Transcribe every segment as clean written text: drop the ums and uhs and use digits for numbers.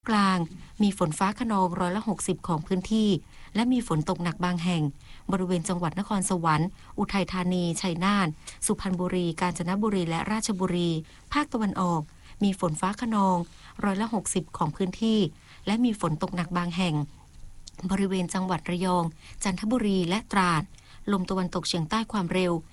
กลางมีฝนฟ้าคะนอง60%ของพื้นที่และมีฝนตกหนักบางแห่งบริเวณจังหวัดนครสวรรค์อุทัยธานีชัยนาทสุพรรณบุรีกาญจนบุรีและราชบุรีภาคตะวันออกมีฝนฟ้าคะนอง60%ของพื้นที่และมีฝนตกหนักบางแห่งบริเวณจังหวัดระยองจันทบุรีและตราดลมตะวันตกเฉียงใต้ความเร็ว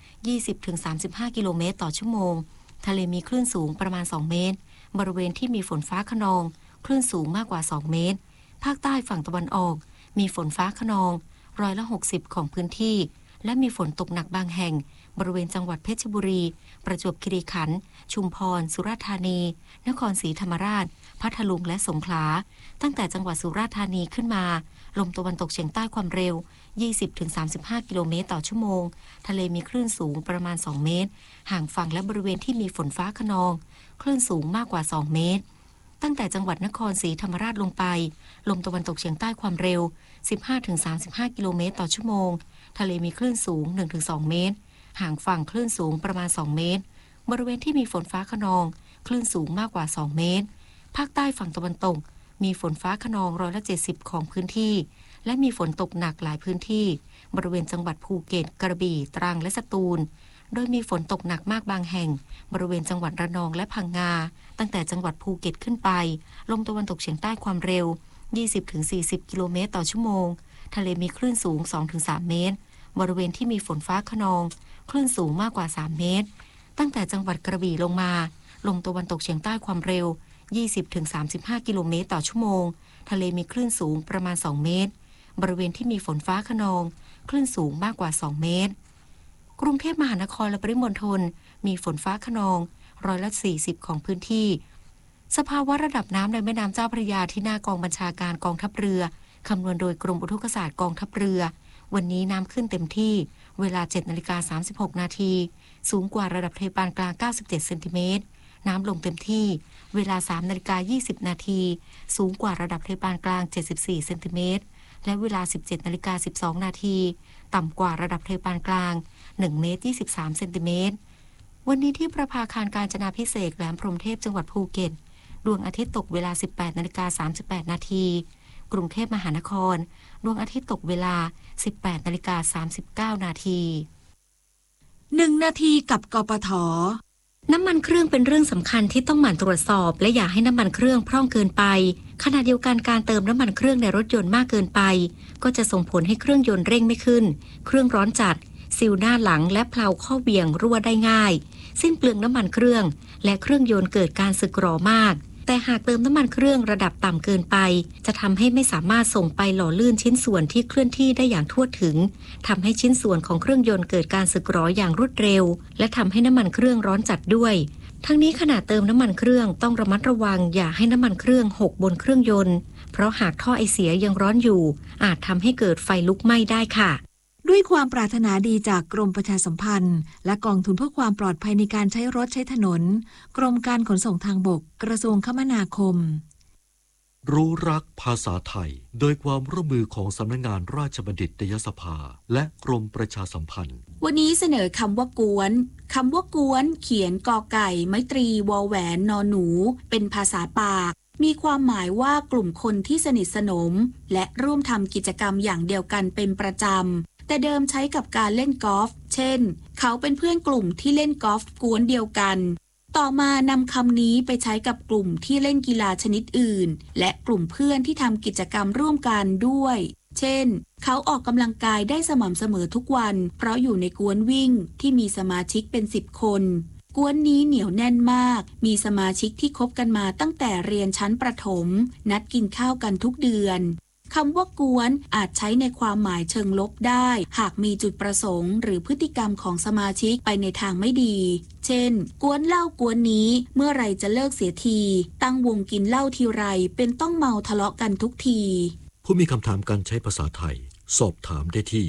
20-35 กิโลเมตรต่อชั่วโมงทะเลมีคลื่นสูงประมาณ2เมตรบริเวณที่มีฝนฟ้าคะนองคลื่นสูงมากกว่า2เมตรภาคใต้ฝั่งตะวันออกมีฝนฟ้าคะนอง60%ของพื้นที่และมีฝนตกหนักบางแห่งบริเวณจังหวัดเพชรบุรีประจวบคีรีขันธ์ชุมพรสุราษฎร์ธานีนครศรีธรรมราชพัทลุงและสงขลาตั้งแต่จังหวัดสุราษฎร์ธานีขึ้นมาลมตะวันตกเฉียงใต้ความเร็ว 20-35 กิโลเมตรต่อชั่วโมงทะเลมีคลื่นสูงประมาณ2เมตรห่างฝั่งและบริเวณที่มีฝนฟ้าคะนองคลื่นสูงมากกว่า2เมตรตั้งแต่จังหวัดนครศรีธรรมราชลงไปลมตะวันตกเฉียงใต้ความเร็ว 15-35 กิโลเมตรต่อชั่วโมงทะเลมีคลื่นสูง 1-2 เมตรห่างฝั่งคลื่นสูงประมาณ2เมตรบริเวณที่มีฝนฟ้าคะนองคลื่นสูงมากกว่า2เมตรภาคใต้ฝั่งตะวันตกมีฝนฟ้าคะนอง70%ของพื้นที่และมีฝนตกหนักหลายพื้นที่บริเวณจังหวัดภูเก็ตกระบี่ตรังและสตูลโดยมีฝนตกหนักมากบางแห่งบริเวณจังหวัดระนองและพังงาตั้งแต่จังหวัดภูเก็ตขึ้นไปลมตะวันตกเฉียงใต้ความเร็ว 20-40 กิโลเมตรต่อชั่วโมงทะเลมีคลื่นสูง 2-3 เมตรบริเวณที่มีฝนฟ้าคะนองคลื่นสูงมากกว่า3เมตรตั้งแต่จังหวัดกระบี่ลงมาลมตะวันตกเฉียงใต้ความเร็ว 20-35 กิโลเมตรต่อชั่วโมงทะเลมีคลื่นสูงประมาณ2เมตรบริเวณที่มีฝนฟ้าคะนองคลื่นสูงมากกว่า2เมตรกรุงเทพมหานครและปริมณฑลมีฝนฟ้าคะนอง40%ของพื้นที่สภาวะระดับน้ำในแม่น้ำเจ้าพระยาที่หน้ากองบัญชาการกองทัพเรือคำนวณโดยกรมอุทกศาสตร์กองทัพเรือวันนี้น้ำขึ้นเต็มที่เวลา 7:36 นาทีสูงกว่าระดับทะเลปานกลาง97เซนติเมตรน้ำลงเต็มที่เวลา 3:20 นาทีสูงกว่าระดับทะเลปานกลาง74เซนติเมตรและเวลา 17:12 นาทีต่ำกว่าระดับทะเลปานกลาง1เมตร23เซนติเมตรวันนี้ที่ประภาคารกาญจนาภิเษกแหลมพรหมเทพจังหวัดภูเก็ตดวงอาทิตย์ตกเวลา 18:38 นาทีกรุงเทพมหานครดวงอาทิตย์ตกเวลา 18:39 นาที 1 นาทีกับกปท. น้ำมันเครื่องเป็นเรื่องสำคัญที่ต้องหมั่นตรวจสอบและอย่าให้น้ำมันเครื่องพร่องเกินไปขณะเดียวกันการเติมน้ำมันเครื่องในรถยนต์มากเกินไปก็จะส่งผลให้เครื่องยนต์เร่งไม่ขึ้นเครื่องร้อนจัดซิลหน้าหลังและเพลาข้อเบี่ยงรั่วได้ง่ายสิ้นเปลืองน้ำมันเครื่องและเครื่องยนต์เกิดการสึกหรอมากแต่หากเติมน้ำมันเครื่องระดับต่ำเกินไปจะทำให้ไม่สามารถส่งไปหล่อลื่นชิ้นส่วนที่เคลื่อนที่ได้อย่างทั่วถึงทำให้ชิ้นส่วนของเครื่องยนต์เกิดการสึกหรออย่างรวดเร็วและทำให้น้ำมันเครื่องร้อนจัดด้วยทั้งนี้ขณะเติมน้ำมันเครื่องต้องระมัดระวังอย่าให้น้ำมันเครื่องหกบนเครื่องยนต์เพราะหากท่อไอเสียยังร้อนอยู่อาจทำให้เกิดไฟลุกไหม้ได้ค่ะด้วยความปรารถนาดีจากกรมประชาสัมพันธ์และกองทุนเพื่อความปลอดภัยในการใช้รถใช้ถนนกรมการขนส่งทางบกกระทรวงคมนาคมรู้รักภาษาไทยโดยความร่วมมือของสำนักงานราชบัณฑิตยสภาและกรมประชาสัมพันธ์วันนี้เสนอคำว่ากวนคำว่ากวนเขียนกอไก่ไม้ตรีวอแหวนนอหนูเป็นภาษาปากมีความหมายว่ากลุ่มคนที่สนิทสนมและร่วมทำกิจกรรมอย่างเดียวกันเป็นประจำแต่เดิมใช้กับการเล่นกอล์ฟเช่นเขาเป็นเพื่อนกลุ่มที่เล่นกอล์ฟกวนเดียวกันต่อมานำคำนี้ไปใช้กับกลุ่มที่เล่นกีฬาชนิดอื่นและกลุ่มเพื่อนที่ทำกิจกรรมร่วมกันด้วยเช่นเขาออกกำลังกายได้สม่ำเสมอทุกวันเพราะอยู่ในกวนวิ่งที่มีสมาชิกเป็น10 คนกวนนี้เหนียวแน่นมากมีสมาชิกที่คบกันมาตั้งแต่เรียนชั้นประถมนัดกินข้าวกันทุกเดือนคำว่ากวนอาจใช้ในความหมายเชิงลบได้หากมีจุดประสงค์หรือพฤติกรรมของสมาชิกไปในทางไม่ดีเช่นกวนเหล้ากวนนี้เมื่อไรจะเลิกเสียทีตั้งวงกินเหล้าทีไรเป็นต้องเมาทะเลาะกันทุกทีผู้มีคำถามการใช้ภาษาไทยสอบถามได้ที่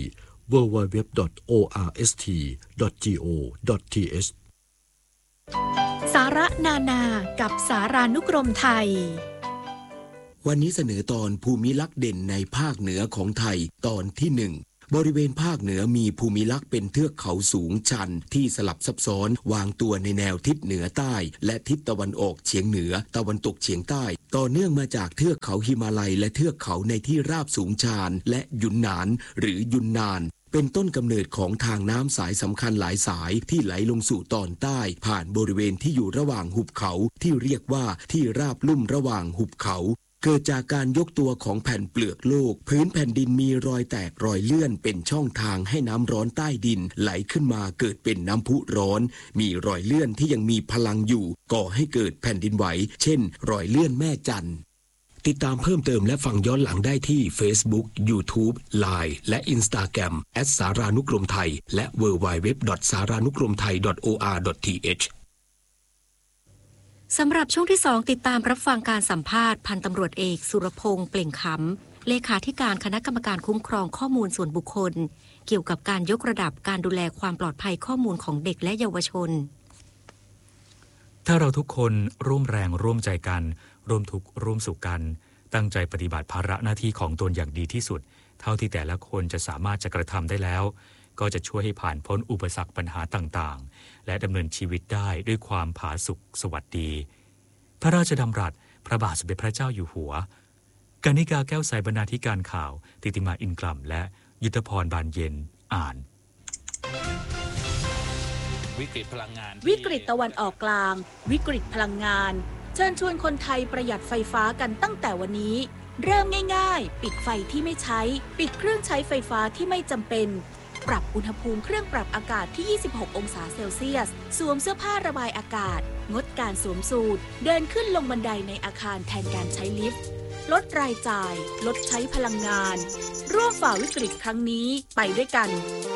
www.orst.go.th สาระนานากับสารานุกรมไทยวันนี้เสนอตอนภูมิลักษณ์เด่นในภาคเหนือของไทยตอนที่บริเวณภาคเหนือมีภูมิลักษณ์เป็นเทือกเขาสูงชันที่สลับซับซ้อนวางตัวในแนวทิศเหนือใต้และทิศตะวันออกเฉียงเหนือตะวันตกเฉียงใต้ต่อเนื่องมาจากเทือกเขาหิมาลัยและเทือกเขาในที่ราบสูงชันและยุนนานหรือยุนนานเป็นต้นกำเนิดของทางน้ำสายสำคัญหลายสายที่ไหลลงสู่ตอนใต้ผ่านบริเวณที่อยู่ระหว่างหุบเขาที่เรียกว่าที่ราบลุ่มระหว่างหุบเขาเกิดจากการยกตัวของแผ่นเปลือกโลกพื้นแผ่นดินมีรอยแตกรอยเลื่อนเป็นช่องทางให้น้ำร้อนใต้ดินไหลขึ้นมาเกิดเป็นน้ำพุร้อนมีรอยเลื่อนที่ยังมีพลังอยู่ก่อให้เกิดแผ่นดินไหวเช่นรอยเลื่อนแม่จันทร์ติดตามเพิ่มเติมและฟังย้อนหลังได้ที่ Facebook, YouTube, Line และ Instagram @saranukromthai และ www.saranukromthai.or.th สำหรับช่วงที่ 2ติดตามรับฟังการสัมภาษณ์พันตำรวจเอกสุรพงษ์เปล่งขำเลขาธิการคณะกรรมการคุ้มครองข้อมูลส่วนบุคคลเกี่ยวกับการยกระดับการดูแลความปลอดภัยข้อมูลของเด็กและเยาวชนถ้าเราทุกคนร่วมแรงร่วมใจกันร่วมทุกข์ร่วมสุขกันตั้งใจปฏิบัติภาระหน้าที่ของตนอย่างดีที่สุดเท่าที่แต่ละคนจะสามารถจะกระทำได้แล้วก็จะช่วยให้ผ่านพ้นอุปสรรคปัญหาต่างๆและดำเนินชีวิตได้ด้วยความผาสุกสวัสดีพระราชดำรัสพระบาทสมเด็จพระเจ้าอยู่หัวกนิกาแก้วใสบรรณาธิการข่าวติติมาอินกล่ำและยุทธพรบานเย็นอ่านวิกฤตพลังงานวิกฤตตะวันออกกลางวิกฤตพลังงานเชิญชวนคนไทยประหยัดไฟฟ้ากันตั้งแต่วันนี้เริ่มง่ายๆปิดไฟที่ไม่ใช้ปิดเครื่องใช้ไฟฟ้าที่ไม่จำเป็นปรับอุณหภูมิเครื่องปรับอากาศที่26องศาเซลเซียสสวมเสื้อผ้าระบายอากาศงดการสวมสูทเดินขึ้นลงบันไดในอาคารแทนการใช้ลิฟต์ลดรายจ่ายลดใช้พลังงานร่วมฝ่าวิกฤตครั้งนี้ไปด้วยกัน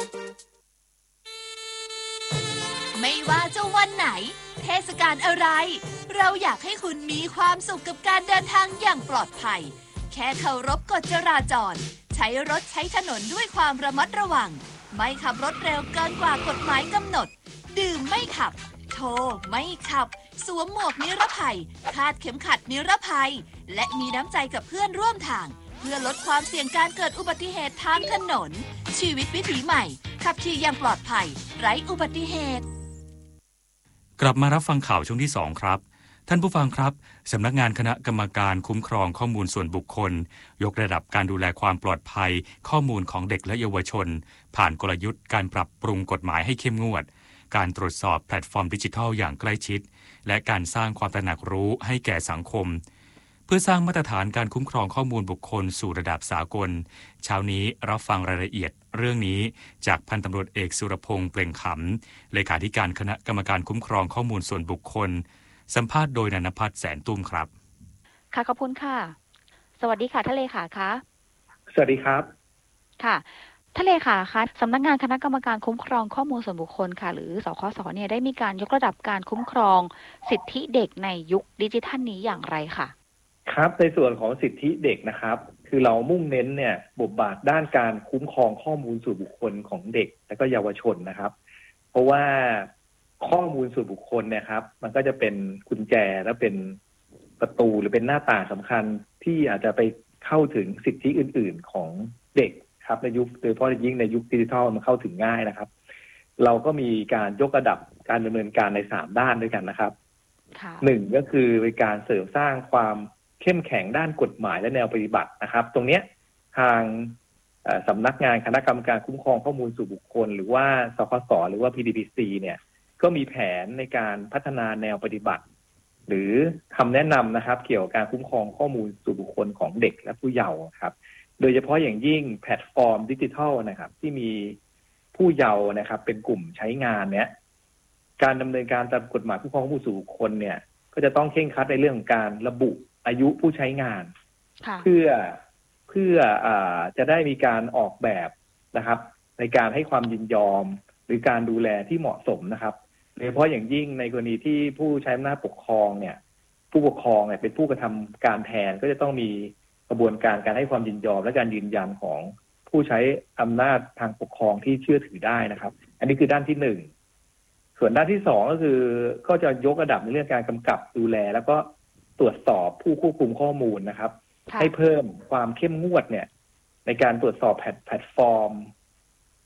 ไม่ว่าจะวันไหนเทศกาลอะไรเราอยากให้คุณมีความสุขกับการเดินทางอย่างปลอดภัยแค่เคารพกฎจราจรใช้รถใช้ถนนด้วยความระมัดระวังไม่ขับรถเร็วเกินกว่ากฎหมายกำหนดดื่มไม่ขับโทรไม่ขับสวมหมวกนิรภัยคาดเข็มขัดนิรภัยและมีน้ำใจกับเพื่อนร่วมทางเพื่อลดความเสี่ยงการเกิดอุบัติเหตุทางถนนชีวิตวิถีใหม่ขับขี่อย่างปลอดภัยไร้อุบัติเหตุกลับมารับฟังข่าวช่วงที่ 2 ครับท่านผู้ฟังครับสำนักงานคณะกรรมการคุ้มครองข้อมูลส่วนบุคคลยกระดับการดูแลความปลอดภัยข้อมูลของเด็กและเยาวชนผ่านกลยุทธ์การปรับปรุงกฎหมายให้เข้มงวดการตรวจสอบแพลตฟอร์มดิจิทัลอย่างใกล้ชิดและการสร้างความตระหนักรู้ให้แก่สังคมเพื่อสร้างมาตรฐานการคุ้มครองข้อมูลบุคคลสู่ระดับสากลเช้านี้รับฟังรายละเอียดเรื่องนี้จากพันตำรวจเอกสุรพงษ์เปล่งขำเลขาธิการคณะกรรมการคุ้มครองข้อมูลส่วนบุคคลสัมภาษณ์โดยนันภัทรแสนตุ้มครับค่ะขอบคุณค่ะสวัสดีค่ะท่านเลขาคะสวัสดีครับค่ะท่านเลขาคะสำนักงานคณะกรรมการคุ้มครองข้อมูลส่วนบุคคลค่ะหรือสคส.เนี่ยได้มีการยกระดับการคุ้มครองสิทธิเด็กในยุคดิจิทัลนี้อย่างไรค่ะครับในส่วนของสิทธิเด็กนะครับคือเรามุ่งเน้นเนี่ยบทบาทด้านการคุ้มครองข้อมูลส่วนบุคคลของเด็กและก็เยาวชนนะครับเพราะว่าข้อมูลส่วนบุคคลเนี่ยครับมันก็จะเป็นกุญแจและเป็นประตูหรือเป็นหน้าต่างสำคัญที่อาจจะไปเข้าถึงสิทธิอื่นๆของเด็กครับในยุคโดยเฉพาะยิ่งในยุคดิจิทัลมันเข้าถึงง่ายนะครับเราก็มีการยกระดับการดำเนินการใน3ด้านด้วยกันนะครับ1ก็คือเป็นการเสริมสร้างความเข้มแข็งด้านกฎหมายและแนวปฏิบัตินะครับตรงนี้ทางสำนักงานคณะกรรมการคุ้มครองข้อมูลส่วนบุคคลหรือว่าสคส.หรือว่า PDPC เนี่ยก็มีแผนในการพัฒนาแนวปฏิบัติหรือคำแนะนำนะครับเกี่ยวกับการคุ้มครองข้อมูลส่วนบุคคลของเด็กและผู้เยาว์ครับโดยเฉพาะอย่างยิ่งแพลตฟอร์มดิจิทัลนะครับที่มีผู้เยาว์นะครับเป็นกลุ่มใช้งานเนี้ยการดำเนินการตามกฎหมายคุ้มครองข้อมูลส่วนบุคคลเนี่ยก็จะต้องเคร่งครัดในเรื่องของการระบุอายุผู้ใช้งานเพื่อจะได้มีการออกแบบนะครับในการให้ความยินยอมหรือการดูแลที่เหมาะสมนะครับโดยเฉพาะอย่างยิ่งในกรณีที่ผู้ใช้อำนาจปกครองเนี่ยผู้ปกครองเนี่ยเป็นผู้กระทำการแทนก็จะต้องมีกระบวนการการให้ความยินยอมและการยืนยันของผู้ใช้อำนาจทางปกครองที่เชื่อถือได้นะครับอันนี้คือด้านที่1ส่วนด้านที่2ก็คือก็จะยกระดับในเรื่องการกำกับดูแลแล้วก็ตรวจสอบผู้ควบคุมข้อมูลนะครับให้เพิ่มความเข้มงวดเนี่ยในการตรวจสอบแพลตฟอร์ม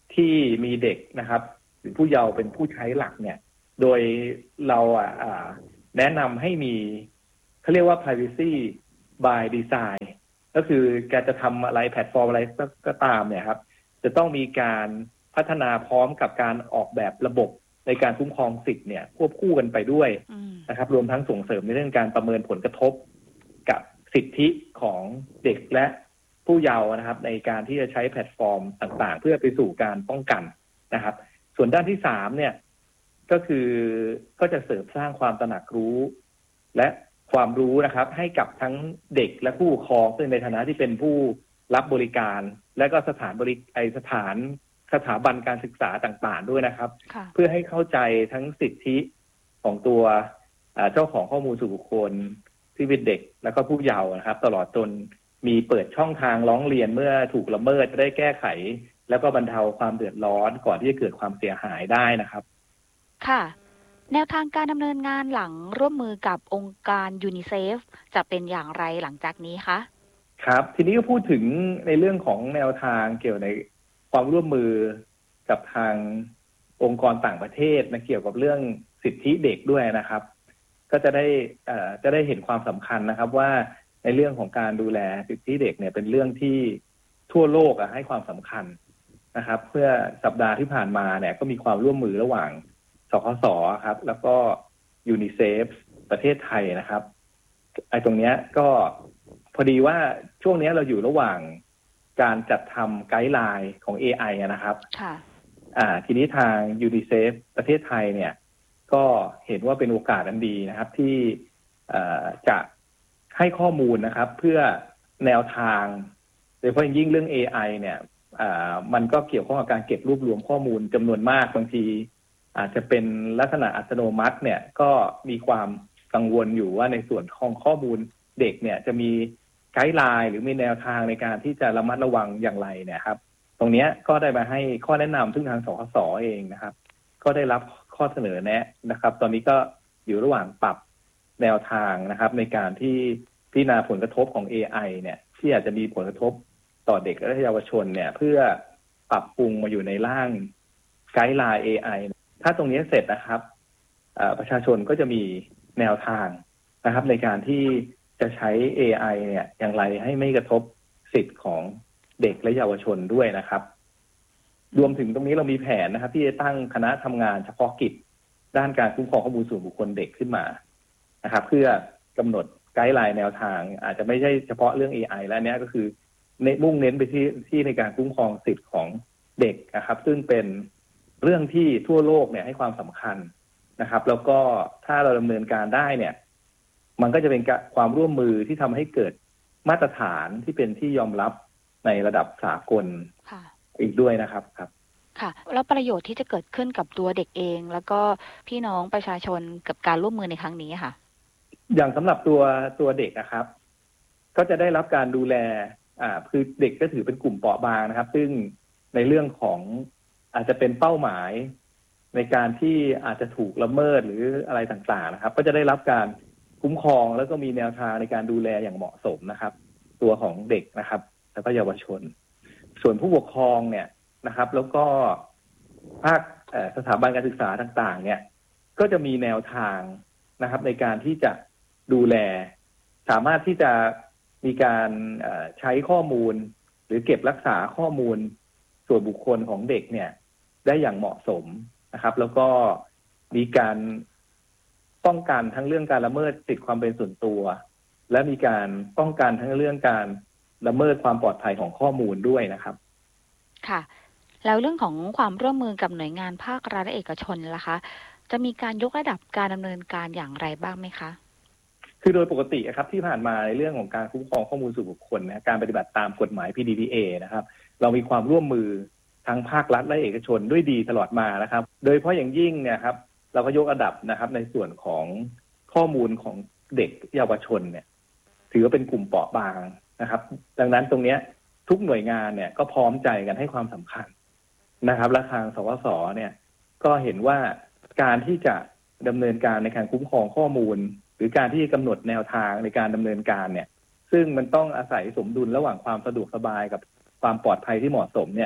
ที่มีเด็กนะครับหรือผู้เยาว์เป็นผู้ใช้หลักเนี่ยโดยเราแนะนำให้มีเขาเรียกว่า privacy by design ก็คือการจะทำอะไรแพลตฟอร์มอะไรก็ตามเนี่ยครับจะต้องมีการพัฒนาพร้อมกับการออกแบบระบบในการคุ้มครองสิทธิ์เนี่ยควบคู่กันไปด้วยนะครับรวมทั้งส่งเสริมในเรื่องการประเมินผลกระทบกับสิทธิของเด็กและผู้เยาว์นะครับในการที่จะใช้แพลตฟอร์มต่างๆเพื่อไปสู่การป้องกันนะครับส่วนด้านที่3เนี่ยก็คือก็จะเสริมสร้างความตระหนักรู้และความรู้นะครับให้กับทั้งเด็กและผู้ปกครองซึ่งในฐานะที่เป็นผู้รับบริการและก็สถาบันการศึกษาต่างๆด้วยนะครับเพื่อให้เข้าใจทั้งสิทธิของตัวเจ้าของข้อมูลส่วนบุคคลที่เป็นเด็กแล้วก็ผู้เยาว์นะครับตลอดจนมีเปิดช่องทางร้องเรียนเมื่อถูกละเมิดจะได้แก้ไขแล้วก็บรรเทาความเดือดร้อนก่อนที่จะเกิดความเสียหายได้นะครับค่ะแนวทางการดำเนินงานหลังร่วมมือกับองค์การยูนิเซฟจะเป็นอย่างไรหลังจากนี้คะครับทีนี้ก็พูดถึงในเรื่องของแนวทางเกี่ยวในความร่วมมือกับทางองค์กรต่างประเทศนะเกี่ยวกับเรื่องสิทธิเด็กด้วยนะครับก็จะได้เห็นความสำคัญนะครับว่าในเรื่องของการดูแลสิทธิเด็กเนี่ยเป็นเรื่องที่ทั่วโลกให้ความสำคัญนะครับเพื่อสัปดาห์ที่ผ่านมาเนี่ยก็มีความร่วมมือระหว่างสคส.ครับแล้วก็ยูนิเซฟประเทศไทยนะครับไอ้ตรงเนี้ยก็พอดีว่าช่วงนี้เราอยู่ระหว่างการจัดทำไกด์ไลน์ของ AI นะครับค่ะทีนี้ทางยูนิเซฟประเทศไทยเนี่ยก็เห็นว่าเป็นโอกาสอันดีนะครับที่จะให้ข้อมูลนะครับเพื่อแนวทางโดยเฉพาะยิ่งเรื่อง AI เนี่ยมันก็เกี่ยวข้องกับการเก็บรวบรวมข้อมูลจำนวนมากบางทีอาจจะเป็นลักษณะอัตโนมัติเนี่ยก็มีความกังวลอยู่ว่าในส่วนของข้อมูลเด็กเนี่ยจะมีไกด์ไลน์หรือมีแนวทางในการที่จะระมัดระวังอย่างไรเนี่ยครับตรงนี้ก็ได้มาให้ข้อแนะนำซึ่งทางสคส.เองนะครับก็ได้รับข้อเสนอแนะนะครับตอนนี้ก็อยู่ระหว่างปรับแนวทางนะครับในการที่พิจารณาผลกระทบของ AI เนี่ยที่อาจจะมีผลกระทบต่อเด็กและเยาวชนเนี่ยเพื่อปรับปรุงมาอยู่ในร่างไกด์ไลน์ AI ถ้าตรงนี้เสร็จนะครับประชาชนก็จะมีแนวทางนะครับในการที่จะใช้ AI เนี่ยอย่างไรให้ไม่กระทบสิทธิ์ของเด็กและเยาวชนด้วยนะครับรวมถึงตรงนี้เรามีแผนนะครับที่จะตั้งคณะทำงานเฉพาะกิจด้านการคุ้มครองข้อมูลส่วนบุคคลเด็กขึ้นมานะครับเพื่อกำหนดไกด์ไลน์แนวทางอาจจะไม่ใช่เฉพาะเรื่อง AI แล้วเนี้ยก็คือมุ่งเน้นไปที่ในการคุ้มครองสิทธิ์ของเด็กนะครับซึ่งเป็นเรื่องที่ทั่วโลกเนี่ยให้ความสำคัญนะครับแล้วก็ถ้าเราดำเนินการได้เนี่ยมันก็จะเป็นความร่วมมือที่ทำให้เกิดมาตรฐานที่เป็นที่ยอมรับในระดับสากลอีกด้วยนะครับค่ะแล้วประโยชน์ที่จะเกิดขึ้นกับตัวเด็กเองแล้วก็พี่น้องประชาชนกับการร่วมมือในครั้งนี้ค่ะอย่างสำหรับตัวเด็กนะครับก็จะได้รับการดูแลคือเด็กก็ถือเป็นกลุ่มเปราะบางนะครับซึ่งในเรื่องของอาจจะเป็นเป้าหมายในการที่อาจจะถูกละเมิดหรืออะไรต่างๆนะครับก็จะได้รับการคุ้มครองแล้วก็มีแนวทางในการดูแลอย่างเหมาะสมนะครับตัวของเด็กนะครับแล้วก็เยาวชนส่วนผู้ปกครองเนี่ยนะครับแล้วก็ภาคสถาบันการศึกษาต่างๆเนี่ยก็จะมีแนวทางนะครับในการที่จะดูแลสามารถที่จะมีการใช้ข้อมูลหรือเก็บรักษาข้อมูลส่วนบุคคลของเด็กเนี่ยได้อย่างเหมาะสมนะครับแล้วก็มีการป้องกันทั้งเรื่องการละเมิดสิทธิความเป็นส่วนตัวและมีการป้องกันทั้งเรื่องการละเมิดความปลอดภัยของข้อมูลด้วยนะครับค่ะแล้วเรื่องของความร่วมมือกับหน่วยงานภาครัฐและเอกชนล่ะคะจะมีการยกระดับการดำเนินการอย่างไรบ้างไหมคะคือโดยปกติครับที่ผ่านมาในเรื่องของการคุ้มครองข้อมูลส่วนบุคคลนะการปฏิบัติตามกฎหมาย PDPA นะครับเรามีความร่วมมือทั้งภาครัฐและเอกชนด้วยดีตลอดมานะครับโดยเฉพาะอย่างยิ่งเนี่ยครับเราก็ยกระดับนะครับในส่วนของข้อมูลของเด็กเยาวชนเนี่ยถือว่าเป็นกลุ่มเปราะบางนะครับดังนั้นตรงนี้ทุกหน่วยงานเนี่ยก็พร้อมใจกันให้ความสำคัญนะครับและทางสคส.เนี่ยก็เห็นว่าการที่จะดำเนินการในการคุ้มครองข้อมูลหรือการที่กำหนดแนวทางในการดำเนินการเนี่ยซึ่งมันต้องอาศัยสมดุลระหว่างความสะดวกสบายกับความปลอดภัยที่เหมาะสมเนี่ย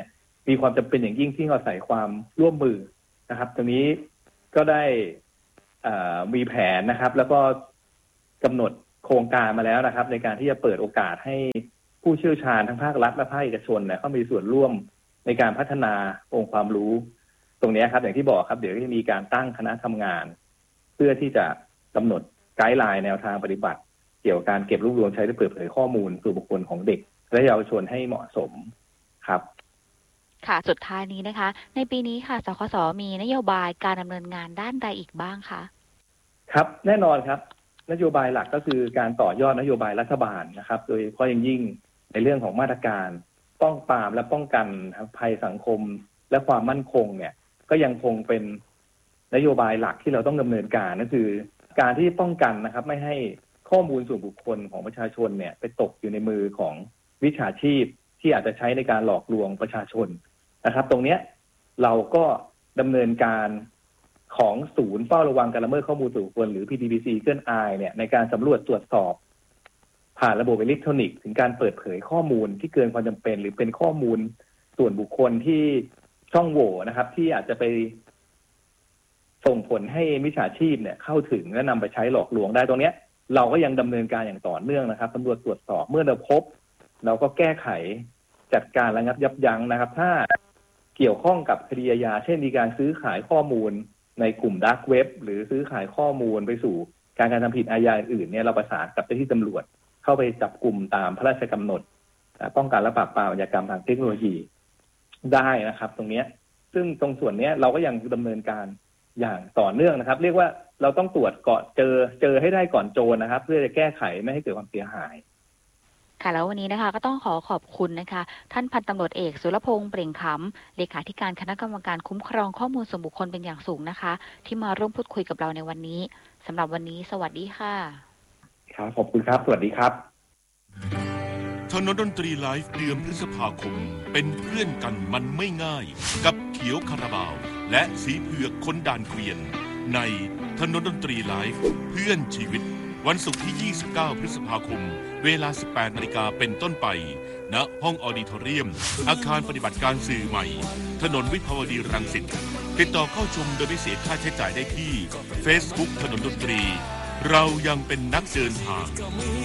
มีความจำเป็นอย่างยิ่งที่อาศัยความร่วมมือนะครับตรงนี้ก็ได้มีแผนนะครับแล้วก็กำหนดโครงการมาแล้วนะครับในการที่จะเปิดโอกาสให้ผู้เชี่ยวชาญทั้งภาครัฐและภาคเอกชนเนี่ยเข้ามีส่วนร่วมในการพัฒนาองค์ความรู้ตรงนี้ครับอย่างที่บอกครับเดี๋ยวจะมีการตั้งคณะทำงานเพื่อที่จะกำหนดไกด์ไลน์แนวทางปฏิบัติเกี่ยวกับการเก็บรวบรวมใช้และเปิดเผยข้อมูลส่วนบุคคลของเด็กและเยาวชนให้เหมาะสมครับค่ะสุดท้ายนี้นะคะในปีนี้ค่ะสคส.มีนโยบายการดำเนินงานด้านใดอีกบ้างคะครับแน่นอนครับนโยบายหลักก็คือการต่อยอดนโยบายรัฐบาลนะครับโดยเฉพาะอย่างยิ่งในเรื่องของมาตรการป้องปรามและป้องกันภัยสังคมและความมั่นคงเนี่ยก็ยังคงเป็นนโยบายหลักที่เราต้องดำเนินการก็คือการที่ป้องกันนะครับไม่ให้ข้อมูลส่วนบุคคลของประชาชนเนี่ยไปตกอยู่ในมือของวิชาชีพที่อาจจะใช้ในการหลอกลวงประชาชนนะครับตรงนี้เราก็ดำเนินการของศูนย์เฝ้าระวังการละเมิดข้อมูลส่วนบุคคลหรือ PTPC Eagle Eye เนี่ยในการสำรวจตรวจสอบผ่านระบบอิเล็กทรอนิกส์ถึงการเปิดเผยข้อมูลที่เกินความจำเป็นหรือเป็นข้อมูลส่วนบุคคลที่ช่องโหว่นะครับที่อาจจะไปส่งผลให้มิจฉาชีพเนี่ยเข้าถึงและนำไปใช้หลอกลวงได้ตรงนี้เราก็ยังดำเนินการอย่างต่อเนื่องนะครับสำรวจตรวจสอบเมื่อเราพบเราก็แก้ไขจัดการระงับยับยั้งนะครับถ้าเกี่ยวข้องกับคดีอาญาเช่นมีการซื้อขายข้อมูลในกลุ่มดาร์กเว็บหรือซื้อขายข้อมูลไปสู่การกระทำผิดอาญาอื่นเนี่ยเราประสานกับเจ้าหน้าที่ตำรวจเข้าไปจับกลุ่มตามพระราชกำหนดป้องกันและปราบปรามอาชญากรรมทางเทคโนโลยีได้นะครับตรงนี้ซึ่งตรงส่วนนี้เราก็ยังดำเนินการอย่างต่อเนื่องนะครับเรียกว่าเราต้องตรวจก่อนเจอให้ได้ก่อนโจรนะครับเพื่อจะแก้ไขไม่ให้เกิดความเสียหายค่ะแล้ววันนี้นะคะก็ต้องขอบคุณนะคะท่านพันตำรวจเอกสุรพงษ์เปล่งขำเลขาธิการคณะกรรมการคุ้มครองข้อมูลส่วนบุคคลเป็นอย่างสูงนะคะที่มาร่วมพูดคุยกับเราในวันนี้สำหรับวันนี้สวัสดีค่ะครับขอบคุณครับสวัสดีครับถนนดนตรีไลฟ์เดือนพฤษภาคมเป็นเพื่อนกันมันไม่ง่ายกับเขียวคาราบาวและสีเผือกคนด่านเกวียนในถนนดนตรีไลฟ์เพื่อนชีวิตวันศุกร์ที่ 29 พฤษภาคมเวลา 18 นาฬิกาเป็นต้นไปณห้องออดิทอเรียมอาคารปฏิบัติการสื่อใหม่ถนนวิภาวดีรังสิตติดต่อเข้าชมโดยไม่เสียค่าใช้จ่ายได้ที่ Facebook ถนนดนตรีเรายังเป็นนักเดินทาง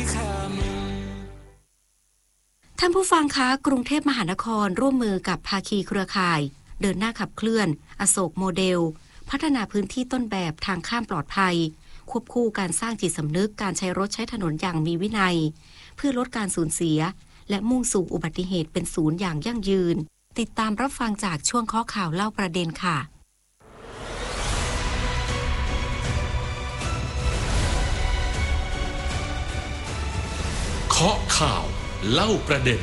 ท่านผู้ฟังคะกรุงเทพมหานครร่วมมือกับภาคีเครือข่ายเดินหน้าขับเคลื่อนอโศกโมเดลพัฒนาพื้นที่ต้นแบบทางข้ามปลอดภัยควบคู่การสร้างจิตสำนึกการใช้รถใช้ถนนอย่างมีวินัยเพื่อลดการสูญเสียและมุ่งสู่อุบัติเหตุเป็นศูนย์อย่างยั่งยืนติดตามรับฟังจากช่วงข้อข่าวเล่าประเด็นค่ะเคาะข่าวเล่าประเด็น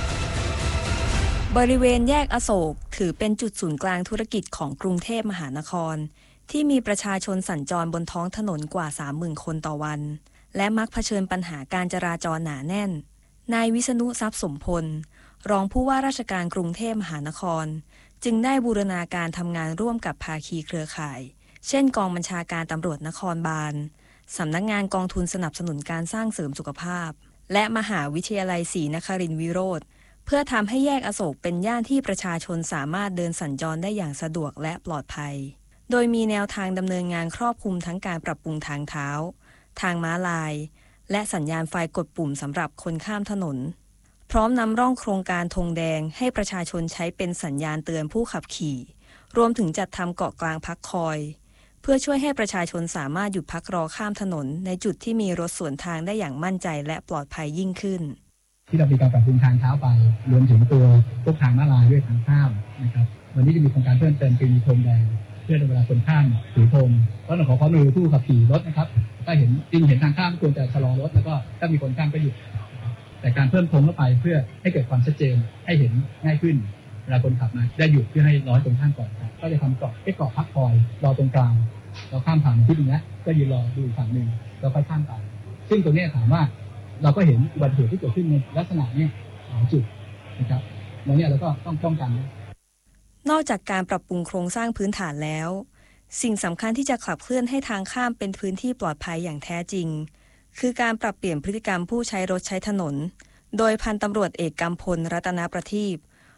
บริเวณแยกอโศกถือเป็นจุดศูนย์กลางธุรกิจของกรุงเทพมหานครที่มีประชาชนสัญจรบนท้องถนนกว่า 30,000 คนต่อวันและมักเผชิญปัญหาการจราจรหนาแน่นนายวิษณุทรัพย์สมพลรองผู้ว่าราชการกรุงเทพมหานครจึงได้บูรณาการทำงานร่วมกับภาคีเครือข่ายเช่นกองบัญชาการตำรวจนครบาลสำนักงานกองทุนสนับสนุนการสร้างเสริมสุขภาพและมหาวิทยาลัยศรีนครินทร์วิโรธเพื่อทำให้แยกอโศกเป็นย่านที่ประชาชนสามารถเดินสัญจรได้อย่างสะดวกและปลอดภัยโดยมีแนวทางดำเนินงานครอบคลุมทั้งการปรับปรุงทางเท้าทางม้าลายและสัญญาณไฟกดปุ่มสำหรับคนข้ามถนนพร้อมนำร่องโครงการธงแดงให้ประชาชนใช้เป็นสัญญาณเตือนผู้ขับขี่รวมถึงจัดทำเกาะกลางพักคอยเพื่อช่วยให้ประชาชนสามารถหยุดพักรอข้ามถนนในจุดที่มีรถสวนทางได้อย่างมั่นใจและปลอดภัยยิ่งขึ้นที่เรามีการปรับปรุงทางเท้าไปรวมถึงตัวพวกทางม้าลายด้วยทางข้ามนะครับวันนี้จะมีโครงการเพิ่มเติมคือมีธงแดงเพื่อเวลาคนข้ามถือธงก็ต้องขอความร่วมมือผู้ขับขี่รถนะครับถ้าเห็นทางข้ามควรจะชะลอรถแล้วก็ถ้ามีคนข้ามก็หยุดแต่การเพิ่มธงเข้าไปเพื่อให้เกิดความชัดเจนให้เห็นง่ายขึ้นเวลาคนขับมาได้หยุดเพื่อให้รอตรงข้ามก่อนก็จะทำเกาะพักคอยรอตรงกลางเราข้ามผ่านที่ตรงนี้ก็ยืนรอดูฝั่งหนึ่งแล้วค่อยข้ามไปซึ่งตรงนี้ถามว่าเราก็เห็นอุบัติเหตุที่เกิดขึ้นในลักษณะนี้หลายจุดนะครับแล้วเนี่ยเราก็ต้องป้องกันนอกจากการปรับปรุงโครงสร้างพื้นฐานแล้วสิ่งสำคัญที่จะขับเคลื่อนให้ทางข้ามเป็นพื้นที่ปลอดภัยอย่างแท้จริงคือการปรับเปลี่ยนพฤติกรรมผู้ใช้รถใช้ถนนโดยพันตำรวจเอกกำพลรัตนประทีป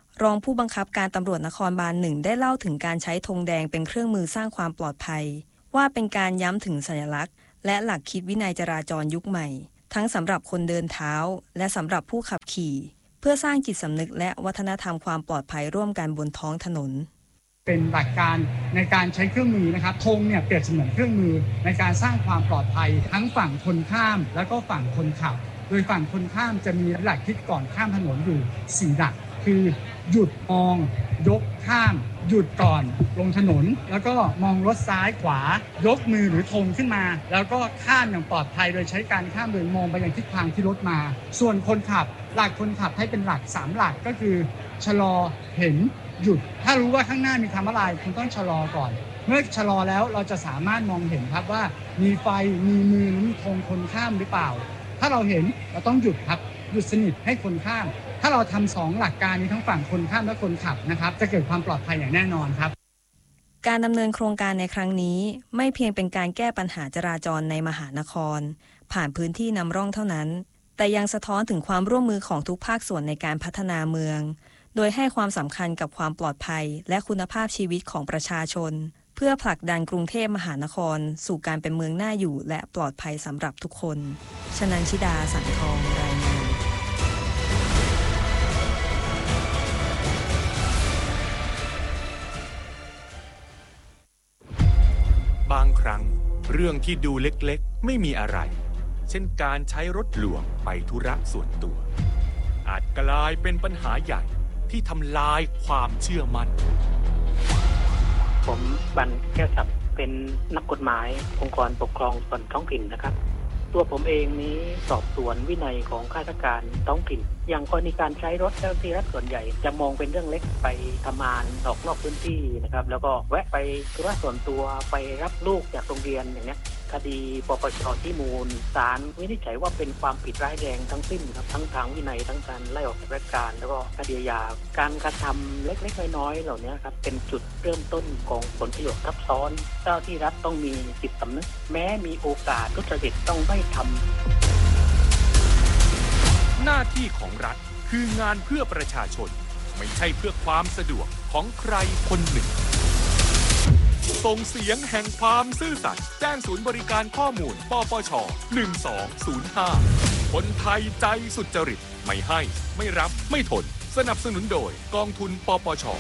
รองผู้บังคับการตำรวจนครบาล 1ได้เล่าถึงการใช้ธงแดงเป็นเครื่องมือสร้างความปลอดภัยว่าเป็นการย้ำถึงสัญลักษณ์และหลักคิดวินัยจราจรยุคใหม่ทั้งสำหรับคนเดินเท้าและสำหรับผู้ขับขี่เพื่อสร้างจิตสำนึกและวัฒนธรรมความปลอดภัยร่วมกันบนท้องถนนเป็นหลักการในการใช้เครื่องมือนะครับธงเนี่ยเปรียบเสมือนเครื่องมือในการสร้างความปลอดภัยทั้งฝั่งคนข้ามแล้วก็ฝั่งคนขับโดยฝั่งคนข้ามจะมีหลักคิดก่อนข้ามถนนอยู่4หลักคือหยุดมองยกข้ามหยุดก่อนลงถนนแล้วก็มองรถซ้ายขวายกมือหรือธงขึ้นมาแล้วก็ข้ามอย่างปลอดภัยโดยใช้การข้ามโดยมองไปยังทิศทางที่รถมาส่วนคนขับหลักคนขับให้เป็นหลัก3หลักก็คือชะลอเห็นหยุดถ้ารู้ว่าข้างหน้ามีทำอะไรคุณต้องชะลอก่อนเมื่อชะลอแล้วเราจะสามารถมองเห็นครับว่ามีไฟมีมือหรือมีธงคนข้ามหรือเปล่าถ้าเราเห็นเราต้องหยุดครับหยุดสนิทให้คนข้ามถ้าเราทำ2หลักการนี้ทั้งฝั่งคนข้ามและคนขับนะครับจะเกิดความปลอดภัยอย่างแน่นอนครับการดำเนินโครงการในครั้งนี้ไม่เพียงเป็นการแก้ปัญหาจราจรในมหานครผ่านพื้นที่นำร่องเท่านั้นแต่ยังสะท้อนถึงความร่วมมือของทุกภาคส่วนในการพัฒนาเมืองโดยให้ความสำคัญกับความปลอดภัยและคุณภาพชีวิตของประชาชนเพื่อผลักดันกรุงเทพมหานครสู่การเป็นเมืองน่าอยู่และปลอดภัยสำหรับทุกคนชนันชิดาสังทองรายงานบางครั้งเรื่องที่ดูเล็กๆไม่มีอะไรเช่นการใช้รถหลวงไปธุระส่วนตัวอาจกลายเป็นปัญหาใหญ่ที่ทำลายความเชื่อมั่นผมบันแก้วศักดิ์เป็นนักกฎหมายองค์กรปกครองส่วนท้องถิ่นนะครับตัวผมเองนี้สอบสวนวินัยของข้าราชการท้องถิ่นอย่างกรณีการใช้รถเจ้าหน้าที่รัฐส่วนใหญ่จะมองเป็นเรื่องเล็กไปทำงานออกนอกพื้นที่นะครับแล้วก็แวะไปธุระส่วนตัวไปรับลูกจากโรงเรียนอย่างเงี้ยคดีปปชที่มูลศาลวินิจฉัยว่าเป็นความผิดร้ายแรงทั้งสิ้นครับทั้งทางวินัยทั้งการไล่ออกจากราชการแล้วก็คดีอาญาการกระทำเล็กๆน้อยๆเหล่านี้ครับเป็นจุดเริ่มต้นของผลประโยชน์ทับซ้อนเจ้าที่รัฐต้องมีจิตสำนึกแม้มีโอกาสทุจริตต้องไม่ทำหน้าที่ของรัฐคืองานเพื่อประชาชนไม่ใช่เพื่อความสะดวกของใครคนหนึ่งส่งเสียงแห่งความซื่อสัตย์แจ้งศูนย์บริการข้อมูลปปช1205คนไทยใจสุจริตไม่ให้ไม่รับไม่ทนสนับสนุนโดยกองทุนปปช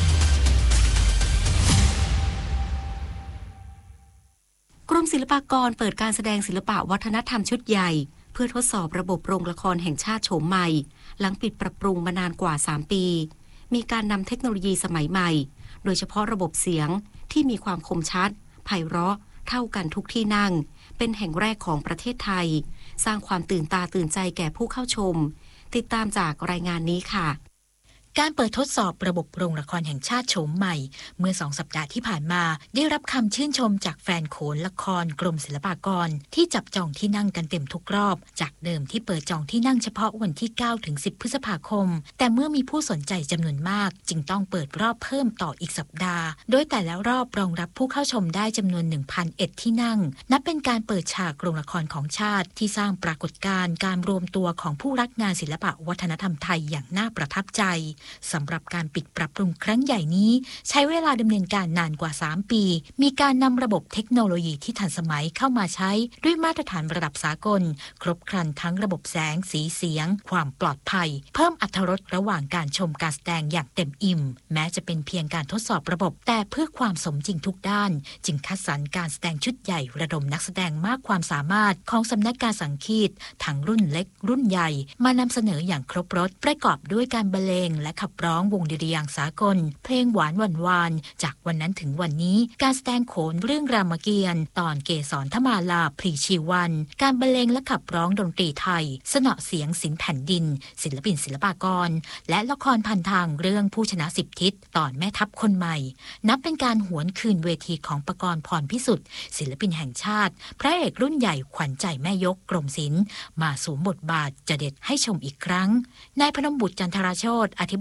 กรมศิลปากรเปิดการแสดงศิลปะวัฒนธรรมชุดใหญ่เพื่อทดสอบระบบโรงละครแห่งชาติโฉมใหม่หลังปิดปรับปรุงมานานกว่า3ปีมีการนำเทคโนโลยีสมัยใหม่โดยเฉพาะระบบเสียงที่มีความคมชัดไพเราะเท่ากันทุกที่นั่งเป็นแห่งแรกของประเทศไทยสร้างความตื่นตาตื่นใจแก่ผู้เข้าชมติดตามจากรายงานนี้ค่ะการเปิดทดสอบระบบโรงละครแห่งชาติโฉมใหม่เมื่อ2 สัปดาห์ที่ผ่านมาได้รับคำชื่นชมจากแฟนโขนละครกรมศิลปากรที่จับจองที่นั่งกันเต็มทุกรอบจากเดิมที่เปิดจองที่นั่งเฉพาะวันที่9 ถึง 10 พฤษภาคมแต่เมื่อมีผู้สนใจจำนวนมากจึงต้องเปิดรอบเพิ่มต่ออีกสัปดาห์โดยแต่ละรอบรองรับผู้เข้าชมได้จำนวน 1,001 ที่นั่งนับเป็นการเปิดฉากโรงละครของชาติที่สร้างปรากฏการณ์การรวมตัวของผู้รักงานศิลปะวัฒนธรรมไทยอย่างน่าประทับใจสำหรับการปิดปรับปรุงครั้งใหญ่นี้ใช้เวลาดำเนินการนานกว่า3 ปีมีการนำระบบเทคโนโลยีที่ทันสมัยเข้ามาใช้ด้วยมาตรฐานระดับสากลครบครันทั้งระบบแสงสีเสียงความปลอดภัยเพิ่มอรรถรสระหว่างการชมการแสดงอย่างเต็มอิ่มแม้จะเป็นเพียงการทดสอบระบบแต่เพื่อความสมจริงทุกด้านจึงคัดสรรการแสดงชุดใหญ่ระดมนักแสดงมากความสามารถของสำนักการสังคีตทั้งรุ่นเล็กรุ่นใหญ่มานำเสนออย่างครบรสประกอบด้วยการบรรเลงและขับร้องวงดุริยางค์สากลเพลงหวานหวานจากวันนั้นถึงวันนี้การแสดงโขนเรื่องรามเกียรติ์ตอนเกศรทมาลาพรีชีวันการบรรเลงและขับร้องดนตรีไทยสนอเสียงศิลป์แผ่นดินศิลปินศิลปากรและละครพันทางเรื่องผู้ชนะ10 ทิศตอนแม่ทัพคนใหม่นับเป็นการหวนคืนเวทีของปกรณ์พรพิสุทธิ์ศิลปินแห่งชาติพระเอกรุ่นใหญ่ขวัญใจแม่ยกกรมศิลป์มาสวมบทบาทจะเด็ดให้ชมอีกครั้งนายพนมบุตรจันทราโชติอธิบ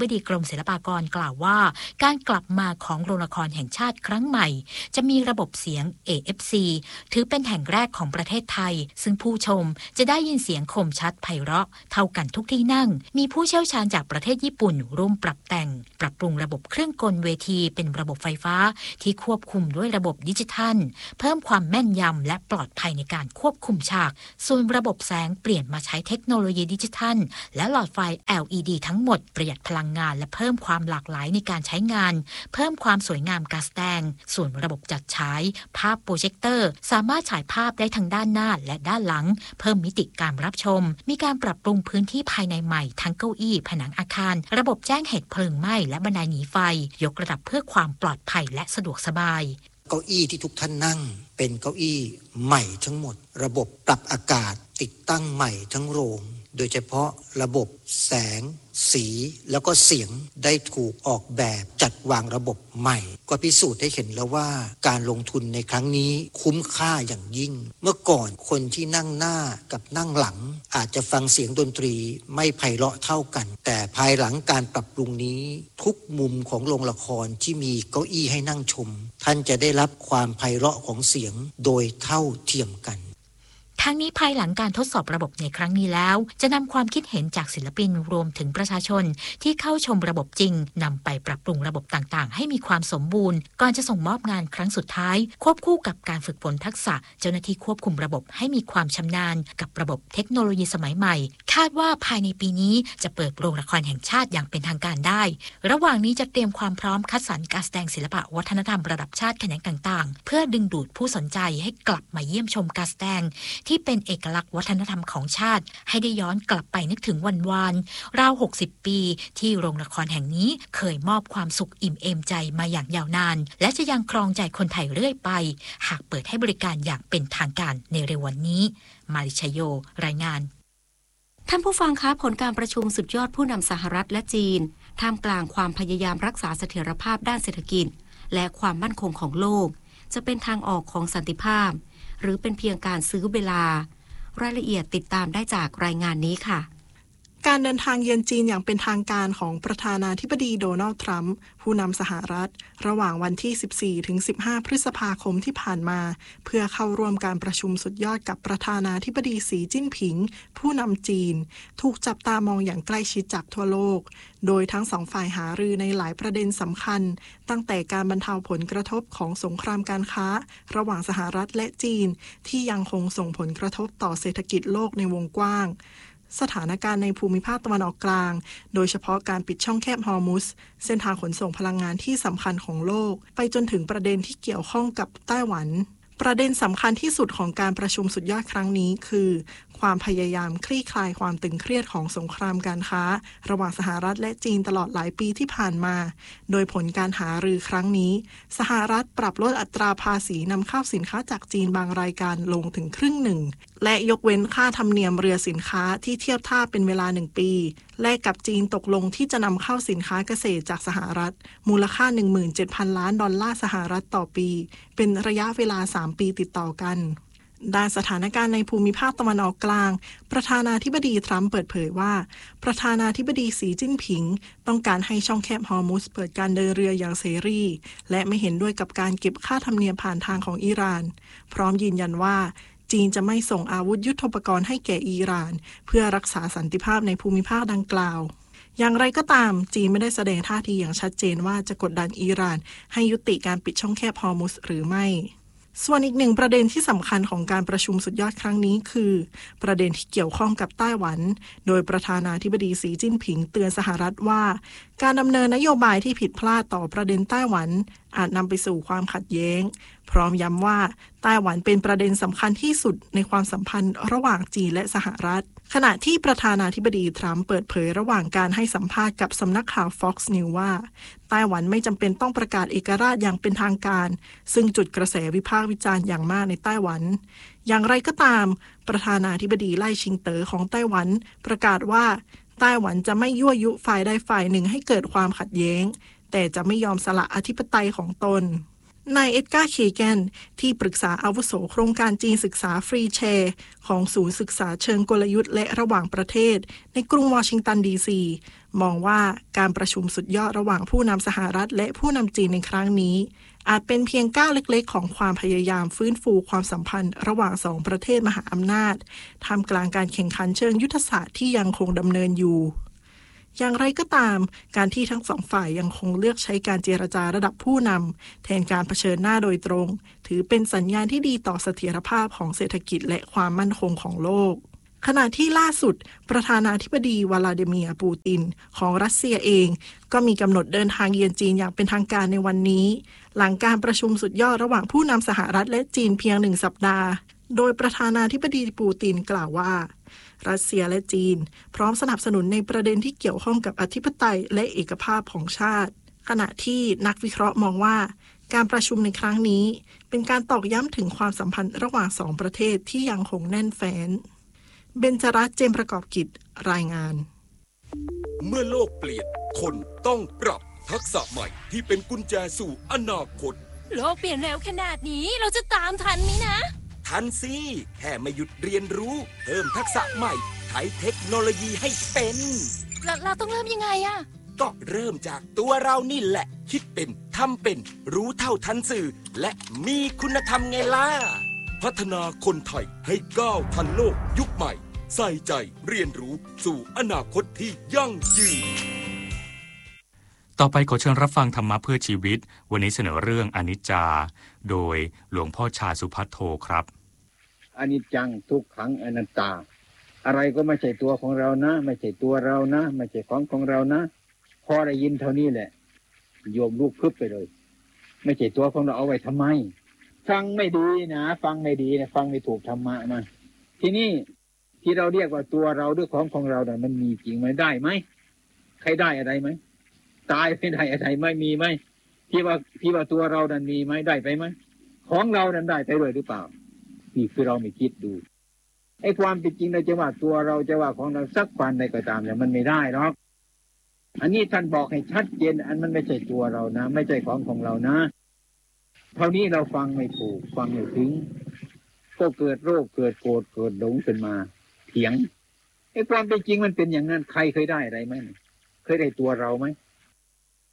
บดีกรมศิลปากรกล่าวว่าการกลับมาของโรงละครแห่งชาติครั้งใหม่จะมีระบบเสียง AFC ถือเป็นแห่งแรกของประเทศไทยซึ่งผู้ชมจะได้ยินเสียงคมชัดไพเราะเท่ากันทุกที่นั่งมีผู้เชี่ยวชาญจากประเทศญี่ปุ่นร่วมปรับแต่งปรับปรุงระบบเครื่องกลเวทีเป็นระบบไฟฟ้าที่ควบคุมด้วยระบบดิจิทัลเพิ่มความแม่นยำและปลอดภัยในการควบคุมฉากส่วนระบบแสงเปลี่ยนมาใช้เทคโนโลยีดิจิทัลและหลอดไฟ LED ทั้งหมดประหยัดพลังงานและเพิ่มความหลากหลายในการใช้งานเพิ่มความสวยงามการแสดงส่วนระบบจัดฉายภาพโปรเจคเตอร์สามารถฉายภาพได้ทั้งด้านหน้าและด้านหลังเพิ่มมิติการรับชมมีการปรับปรุงพื้นที่ภายในใหม่ทั้งเก้าอี้ผนังอาคารระบบแจ้งเหตุเพลิงไหม้และบันไดหนีไฟยกระดับเพื่อความปลอดภัยและสะดวกสบายเก้าอี้ที่ทุกท่านนั่งเป็นเก้าอี้ใหม่ทั้งหมดระบบปรับอากาศติดตั้งใหม่ทั้งโรงโดยเฉพาะระบบแสงสีแล้วก็เสียงได้ถูกออกแบบจัดวางระบบใหม่ก็พิสูจน์ให้เห็นแล้วว่าการลงทุนในครั้งนี้คุ้มค่าอย่างยิ่งเมื่อก่อนคนที่นั่งหน้ากับนั่งหลังอาจจะฟังเสียงดนตรีไม่ไพเราะเท่ากันแต่ภายหลังการปรับปรุงนี้ทุกมุมของโรงละครที่มีเก้าอี้ให้นั่งชมท่านจะได้รับความไพเราะของเสียงโดยเท่าเทียมกันทั้งนี้ภายหลังการทดสอบระบบในครั้งนี้แล้วจะนำความคิดเห็นจากศิลปินรวมถึงประชาชนที่เข้าชมระบบจริงนำไปปรับปรุงระบบต่างๆให้มีความสมบูรณ์ก่อนจะส่งมอบงานครั้งสุดท้ายควบคู่กับการฝึกฝนทักษะเจ้าหน้าที่ควบคุมระบบให้มีความชำนาญกับระบบเทคโนโลยีสมัยใหม่คาดว่าภายในปีนี้จะเปิดโรงละครแห่งชาติอย่างเป็นทางการได้ระหว่างนี้จะเตรียมความพร้อมคัดสรรการแสดงศิลปะวัฒนธรรมระดับชาติแขนงต่างๆเพื่อดึงดูดผู้สนใจให้กลับมาเยี่ยมชมการแสดงที่เป็นเอกลักษณ์วัฒนธรรมของชาติให้ได้ย้อนกลับไปนึกถึงวันวานราว60 ปีที่โรงละครแห่งนี้เคยมอบความสุขอิ่มเอมใจมาอย่างยาวนานและจะยังครองใจคนไทยเรื่อยไปหากเปิดให้บริการอย่างเป็นทางการในเร็ววันนี้มาริชโยรายงานท่านผู้ฟังคะผลการประชุมสุดยอดผู้นำสหรัฐและจีนท่ามกลางความพยายามรักษาเสถียรภาพด้านเศรษฐกิจและความมั่นคงของโลกจะเป็นทางออกของสันติภาพหรือเป็นเพียงการซื้อเวลารายละเอียดติดตามได้จากรายงานนี้ค่ะการเดินทางเยือนจีนอย่างเป็นทางการของประธานาธิบดีโดนัลด์ทรัมป์ผู้นำสหรัฐระหว่างวันที่ 14 ถึง 15 พฤษภาคมที่ผ่านมาเพื่อเข้าร่วมการประชุมสุดยอดกับประธานาธิบดีสีจิ้นผิงผู้นำจีนถูกจับตามองอย่างใกล้ชิดจากทั่วโลกโดยทั้งสองฝ่ายหารือในหลายประเด็นสำคัญตั้งแต่การบรรเทาผลกระทบของสงครามการค้าระหว่างสหรัฐและจีนที่ยังคงส่งผลกระทบต่อเศรษฐกิจโลกในวงกว้างสถานการณ์ในภูมิภาคตะวันออกกลางโดยเฉพาะการปิดช่องแคบฮอร์มุซเส้นทางขนส่งพลังงานที่สำคัญของโลกไปจนถึงประเด็นที่เกี่ยวข้องกับไต้หวันประเด็นสำคัญที่สุดของการประชุมสุดยอดครั้งนี้คือความพยายามคลี่คลายความตึงเครียดของสงครามการค้าระหว่างสหรัฐและจีนตลอดหลายปีที่ผ่านมาโดยผลการหารือครั้งนี้สหรัฐปรับลดอัตราภาษีนำเข้าสินค้าจากจีนบางรายการลงถึงครึ่งหนึ่งและยกเว้นค่าธรรมเนียมเรือสินค้าที่เทียบท่าเป็นเวลา1 ปีแลกกับจีนตกลงที่จะนำเข้าสินค้าเกษตรจากสหรัฐมูลค่า 17,000 ล้านดอลลาร์สหรัฐต่อปีเป็นระยะเวลา3 ปีติดต่อกันด้านสถานการณ์ในภูมิภาคตะวันออกกลางประธานาธิบดีทรัมป์เปิดเผยว่าประธานาธิบดีสีจิ้นผิงต้องการให้ช่องแคบฮอร์มุซเปิดการเดินเรืออย่างเสรีและไม่เห็นด้วยกับการเก็บค่าธรรมเนียมผ่านทางของอิหร่านพร้อมยืนยันว่าจีนจะไม่ส่งอาวุธยุทโธปกรณ์ให้แก่อิหร่านเพื่อรักษาสันติภาพในภูมิภาคดังกล่าวอย่างไรก็ตามจีนไม่ได้แสดงท่าทีอย่างชัดเจนว่าจะกดดันอิหร่านให้ยุติการปิดช่องแคบฮอร์มุซหรือไม่ส่วนอีกหนึ่งประเด็นที่สำคัญของการประชุมสุดยอดครั้งนี้คือประเด็นที่เกี่ยวข้องกับไต้หวันโดยประธานาธิบดีสีจิ้นผิงเตือนสหรัฐว่าการดำเนินนโยบายที่ผิดพลาดต่อประเด็นไต้หวันอาจนำไปสู่ความขัดแย้งพร้อมย้ำว่าไต้หวันเป็นประเด็นสำคัญที่สุดในความสัมพันธ์ระหว่างจีนและสหรัฐขณะที่ประธานาธิบดีทรัมป์เปิดเผยระหว่างการให้สัมภาษณ์กับสำนักข่าว Fox News ว่าไต้หวันไม่จำเป็นต้องประกาศเอกราชอย่างเป็นทางการซึ่งจุดกระแสวิพากษ์วิจารณ์อย่างมากในไต้หวันอย่างไรก็ตามประธานาธิบดีไล่ชิงเต๋อของไต้หวันประกาศว่าไต้หวันจะไม่ยั่วยุฝ่ายใดฝ่ายหนึ่งให้เกิดความขัดแย้งแต่จะไม่ยอมสละอธิปไตยของตนนายเอ็ดการ์ เคแกนที่ปรึกษาอาวุโสโครงการจีนศึกษาฟรีแชร์ของศูนย์ศึกษาเชิงกลยุทธ์และระหว่างประเทศในกรุงวอชิงตันดีซีมองว่าการประชุมสุดยอดระหว่างผู้นำสหรัฐและผู้นำจีนในครั้งนี้อาจเป็นเพียงก้าวเล็กๆของความพยายามฟื้นฟูความสัมพันธ์ระหว่างสองประเทศมหาอำนาจท่ามกลางการแข่งขันเชิงยุทธศาสตร์ที่ยังคงดำเนินอยู่อย่างไรก็ตามการที่ทั้งสองฝ่ายยังคงเลือกใช้การเจรจาระดับผู้นำแทนการเผชิญหน้าโดยตรงถือเป็นสัญญาณที่ดีต่อเสถียรภาพของเศรษฐกิจและความมั่นคงของโลกขณะที่ล่าสุดประธานาธิบดีวลาดิเมียร์ปูตินของรัสเซียเองก็มีกำหนดเดินทางเยือนจีนอย่างเป็นทางการในวันนี้หลังการประชุมสุดยอดระหว่างผู้นำสหรัฐและจีนเพียง1 สัปดาห์โดยประธานาธิบดีปูตินกล่าวว่ารัสเซียและจีนพร้อมสนับสนุนในประเด็นที่เกี่ยวข้องกับอธิปไตยและเอกภาพของชาติขณะที่นักวิเคราะห์มองว่าการประชุมในครั้งนี้เป็นการตอกย้ำถึงความสัมพันธ์ระหว่างสองประเทศที่ยังคงแน่นแฟ้นเบญจรัตน์ เจมส์ประกอบกิจรายงานเมื่อโลกเปลี่ยนคนต้องปรับทักษะใหม่ที่เป็นกุญแจสู่อนาคตโลกเปลี่ยนเร็วขนาดนี้เราจะตามทันไหมนะทันสิแค่ไม่หยุดเรียนรู้เพิ่มทักษะใหม่ใช้เทคโนโลยีให้เป็นเราต้องเริ่มยังไงอะก็เริ่มจากตัวเรานี่แหละคิดเป็นทำเป็นรู้เท่าทันสื่อและมีคุณธรรมไงล่ะพัฒนาคนไทยให้ก้าวทันโลกยุคใหม่ใส่ใจเรียนรู้สู่อนาคตที่ยั่งยืนต่อไปขอเชิญรับฟังธรรมะเพื่อชีวิตวันนี้เสนอเรื่องอนิจจาโดยหลวงพ่อชาสุภัทโทครับอนิจจังทุกขังอนัตตาอะไรก็ไม่ใช่ตัวของเรานะไม่ใช่ตัวเรานะไม่ใช่ของเรานะพอได้ยินเท่านี้แหละโยมลูกพึบไปเลยไม่ใช่ตัวของเราเอาไว้ทำไมฟังไม่ดีนะฟังไม่ดีนะฟังไม่ถูกธรรมะนะทีนี้ที่เราเรียกว่าตัวเราด้วยของเราเนี่ยมันมีจริงไหมได้ไหมใครได้อะไรไหมตายไม่ได้อะไรไม่มีไหมที่ว่าตัวเรานั้นมีไหมได้ไปไหมของเรานั้นได้ไปด้วยหรือเปล่านี่คือเราไม่คิดดูไอ้ความเป็นจริงเราจะว่าตัวเราจะว่าของเราสักวันใดก็ตามเนี่ยมันไม่ได้หรอกอันนี้ท่านบอกให้ชัดเจนอันมันไม่ใช่ตัวเรานะไม่ใช่ของเรานะเท่านี้เราฟังไม่ถูกฟังไม่ถึงก็เกิดโรคเกิดโกรธเกิดหลงขึ้นมาเถียงไอ้ความเป็นจริงมันเป็นอย่างนั้นใครเคยได้อะไรไหมเคยได้ตัวเราไหม